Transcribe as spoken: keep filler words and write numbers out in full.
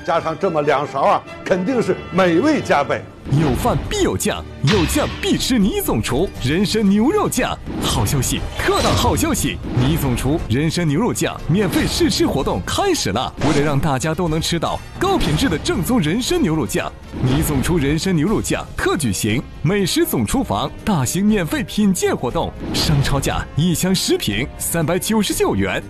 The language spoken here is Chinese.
加上这么两勺啊，肯定是美味加倍。 有饭必有酱，有酱必吃倪总厨人参牛肉酱。好消息，特大好消息！倪总厨人参牛肉酱免费试吃活动开始了。为了让大家都能吃到高品质的正宗人参牛肉酱，倪总厨人参牛肉酱特举行美食总厨房大型免费品鉴活动，商超价一箱十瓶三百九十九元，